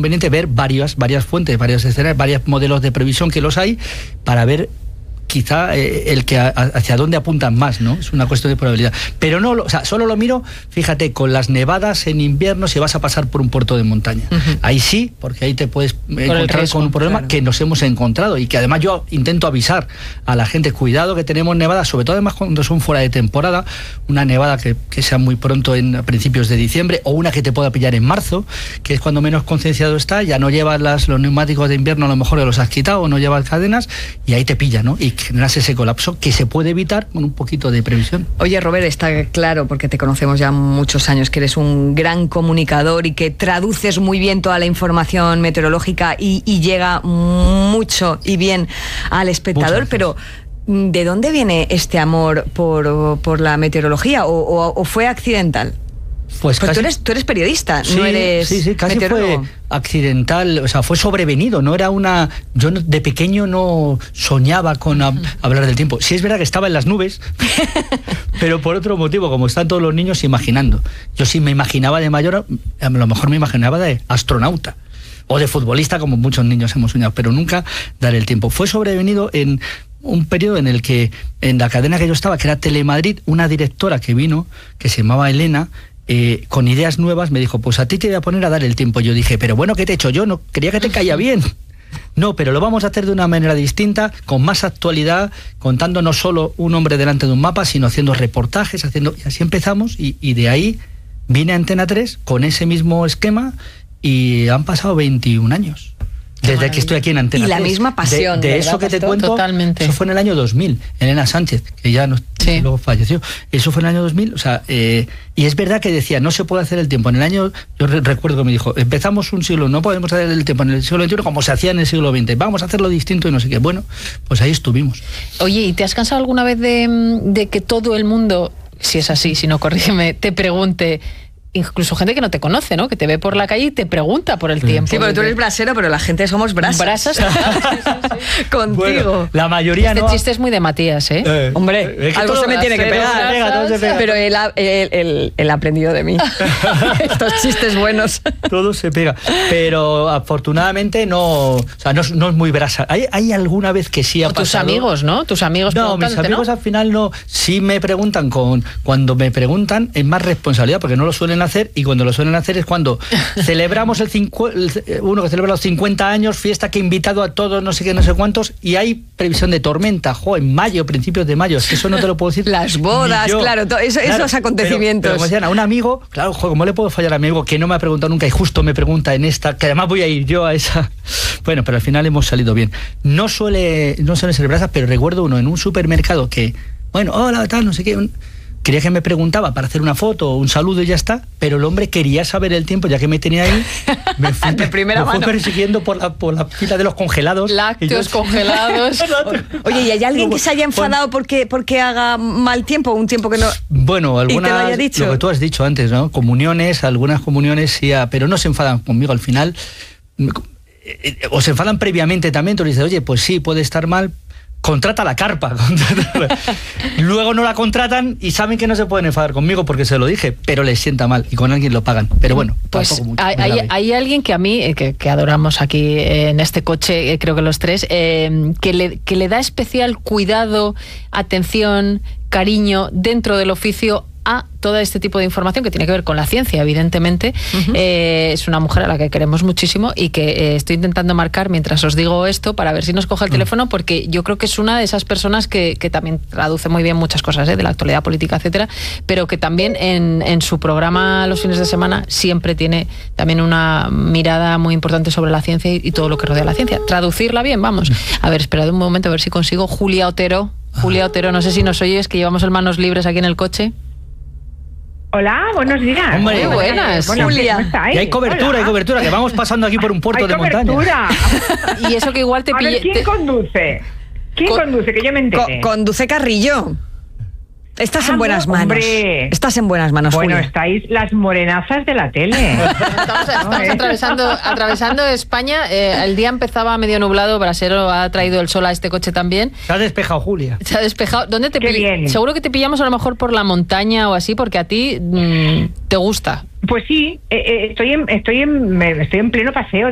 conveniente ver varias fuentes, varios escenarios, varios modelos de previsión que los hay, para ver quizá hacia dónde apuntan más, ¿no? Es una cuestión de probabilidad. Pero no, o sea, solo lo miro, fíjate, con las nevadas en invierno si vas a pasar por un puerto de montaña. Ahí sí, porque ahí te puedes encontrar con un problema que nos hemos encontrado y que además yo intento avisar a la gente, cuidado que tenemos nevadas, sobre todo además cuando son fuera de temporada, una nevada que sea muy pronto a principios de diciembre, o una que te pueda pillar en marzo, que es cuando menos concienciado está, ya no llevas los neumáticos de invierno, a lo mejor los has quitado o no llevas cadenas y ahí te pilla, ¿no? Y generas ese colapso que se puede evitar con un poquito de previsión. Oye, Robert, está claro, porque te conocemos ya muchos años, que eres un gran comunicador y que traduces muy bien toda la información meteorológica y llega mucho y bien al espectador, pero ¿de dónde viene este amor por la meteorología? ¿O fue accidental? Pues casi, tú eres periodista, sí, no eres casi meteorólogo. Fue accidental, o sea, fue sobrevenido, no era una... Yo de pequeño no soñaba con hablar del tiempo. Sí es verdad que estaba en las nubes, pero por otro motivo, como están todos los niños imaginando. Yo sí me imaginaba de mayor, a lo mejor me imaginaba de astronauta o de futbolista, como muchos niños hemos soñado, pero nunca dar el tiempo. Fue sobrevenido en un periodo en el que, en la cadena que yo estaba, que era Telemadrid, una directora que vino, que se llamaba Elena, con ideas nuevas, me dijo, pues a ti te voy a poner a dar el tiempo. Yo dije, pero bueno, ¿qué te he hecho yo? No, creía que te caía bien. No, pero lo vamos a hacer de una manera distinta, con más actualidad, contando no solo un hombre delante de un mapa, sino haciendo reportajes, y así empezamos, y de ahí vine a Antena 3 con ese mismo esquema, y han pasado 21 años. Desde que estoy aquí en Antena 3. Y la misma pasión. De eso que te cuento, totalmente. Eso fue en el año 2000. Elena Sánchez, que ya luego falleció. Eso fue en el año 2000. O sea, y es verdad que decía, no se puede hacer el tiempo. En el año, yo recuerdo que me dijo, empezamos un siglo, no podemos hacer el tiempo en el siglo XXI como se hacía en el siglo XX. Vamos a hacerlo distinto y no sé qué. Bueno, pues ahí estuvimos. Oye, ¿y te has cansado alguna vez de que todo el mundo, si es así, si no, corrígeme, te pregunte... Incluso gente que no te conoce, ¿no? Que te ve por la calle y te pregunta por el tiempo. Sí, porque tú eres brasero, pero la gente somos brasas. ¿Brasas? Sí. Contigo. Bueno, la mayoría este no. chiste es muy de Matías, ¿eh? Hombre, algo se me tiene que pegar. Pero él ha aprendido de mí. Estos chistes buenos. Todo se pega. Pero afortunadamente no... O sea, no es muy brasa. ¿Hay alguna vez que sí ha pasado? Tus amigos, ¿no? Tus amigos no, mis amigos, ¿no? Al final no. Sí me preguntan cuando me preguntan es más responsabilidad, porque no lo suelen hacer, y cuando lo suelen hacer es cuando celebramos uno que celebra los 50 años, fiesta que ha invitado a todos, no sé qué, no sé cuántos, y hay previsión de tormenta, en mayo, principios de mayo, es que eso no te lo puedo decir. Las bodas, claro, esos acontecimientos. Pero como decían, a un amigo, claro, ¿cómo le puedo fallar a mi amigo que no me ha preguntado nunca y justo me pregunta en esta, que además voy a ir yo a esa? Bueno, pero al final hemos salido bien. No suelen ser brasas, pero recuerdo uno en un supermercado que, bueno, hola, tal, no sé qué... Quería que me preguntaba para hacer una foto o un saludo y ya está, pero el hombre quería saber el tiempo, ya que me tenía ahí, me fue persiguiendo por la fila de los congelados. Lácteos congelados. Oye, ¿y hay alguien que se haya enfadado porque haga mal tiempo, un tiempo que no... Bueno, algunas, lo haya dicho? Lo que tú has dicho antes, ¿no? Algunas comuniones sí, pero no se enfadan conmigo al final. O se enfadan previamente también, tú le dices, oye, pues sí, puede estar mal, contrata la carpa. Luego no la contratan y saben que no se pueden enfadar conmigo porque se lo dije, pero les sienta mal y con alguien lo pagan. Pero bueno, pues hay alguien que a mí, que adoramos aquí en este coche, creo que los tres, que le da especial cuidado, atención, cariño dentro del oficio a todo este tipo de información que tiene que ver con la ciencia, evidentemente. Es una mujer a la que queremos muchísimo y que estoy intentando marcar mientras os digo esto para ver si nos coge el teléfono, porque yo creo que es una de esas personas que también traduce muy bien muchas cosas de la actualidad política, etcétera, pero que también en su programa los fines de semana siempre tiene también una mirada muy importante sobre la ciencia y todo lo que rodea la ciencia. Traducirla bien, vamos. A ver, esperad un momento a ver si consigo. Julia Otero, no sé si nos oyes, que llevamos el manos libres aquí en el coche. Hola, buenos días. Hombre, muy buenas. Bueno, Julia. Y hay cobertura, que vamos pasando aquí por un puerto de montaña. Y eso que igual te pille... ¿Quién conduce? ¿Quién conduce? Que yo me entere. Conduce Carrillo. Estás en buenas manos. Hombre. Estás en buenas manos, Bueno, Julia. estáis las morenazas de la tele. Estamos atravesando España. El día empezaba medio nublado. Brasero ha traído el sol a este coche también. Se ha despejado, Julia. Se ha despejado. ¿Dónde te bien. Seguro que te pillamos a lo mejor por la montaña o así, porque a ti te gusta. Pues sí, estoy en pleno paseo.